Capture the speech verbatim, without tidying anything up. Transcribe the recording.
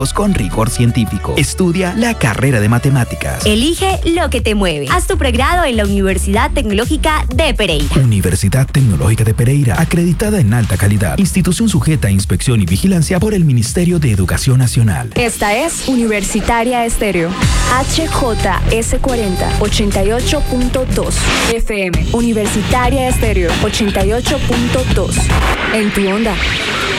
con rigor científico. Estudia la carrera de matemáticas. Elige lo que te mueve. Haz tu pregrado en la Universidad Tecnológica de Pereira. Universidad Tecnológica de Pereira, acreditada en alta calidad. Institución sujeta a inspección y vigilancia por el Ministerio de Educación Nacional. Esta es Universitaria Estéreo. H J S cuarenta, ochenta y ocho punto dos F M. Universitaria Estéreo, ochenta y ocho punto dos. En tu onda.